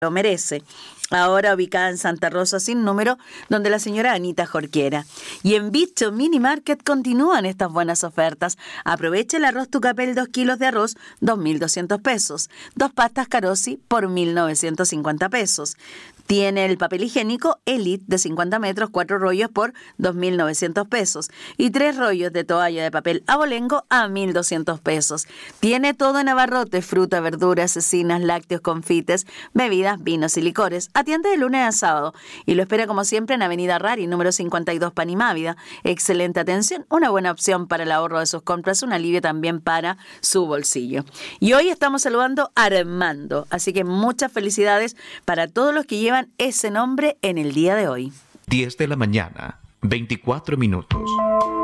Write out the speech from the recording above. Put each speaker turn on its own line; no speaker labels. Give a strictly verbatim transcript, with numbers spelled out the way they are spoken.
lo merece. Ahora ubicada en Santa Rosa sin número, donde la señora Anita Jorquera. Y en Bicho Mini Market continúan estas buenas ofertas. Aprovecha el arroz Tucapel, dos kilos de arroz, dos mil doscientos pesos. Dos pastas Carosi por mil novecientos cincuenta pesos. Tiene el papel higiénico Elite de cincuenta metros, cuatro rollos por dos mil novecientos pesos. Y tres rollos de toalla de papel abolengo a mil doscientos pesos. Tiene todo en abarrotes, fruta, verduras, cecinas, lácteos, confites, bebidas, vinos y licores. Atiende de lunes a sábado y lo espera como siempre en Avenida Rari, número cincuenta y dos, Panimávida. Excelente atención, una buena opción para el ahorro de sus compras, un alivio también para su bolsillo. Y hoy estamos saludando a Armando, así que muchas felicidades para todos los que llevan ese nombre en el día de hoy.
diez de la mañana, veinticuatro minutos.